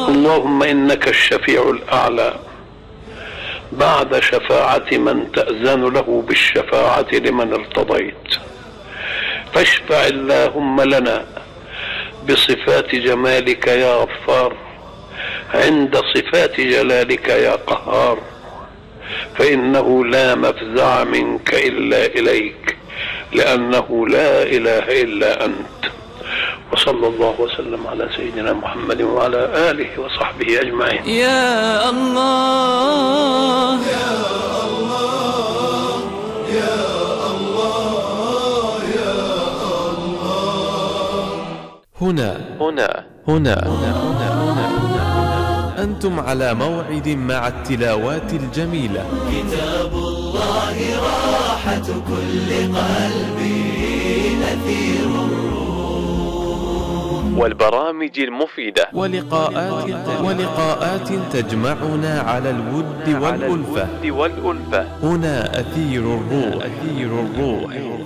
اللهم إنك الشفيع الأعلى بعد شفاعة من تأذن له بالشفاعة لمن ارتضيت، فاشفع اللهم لنا بصفات جمالك يا غفار عند صفات جلالك يا قهار، فإنه لا مفزع منك إلا إليك، لأنه لا إله إلا أنت. وصلى الله وسلم على سيدنا محمد وعلى آله وصحبه أجمعين. يا الله يا الله يا الله يا الله. هنا أنتم على موعد مع التلاوات الجميلة. كتاب الله راحة كل قلبي، نثير والبرامج المفيدة ولقاءات تجمعنا على الود والألفة. هنا أثير الروح.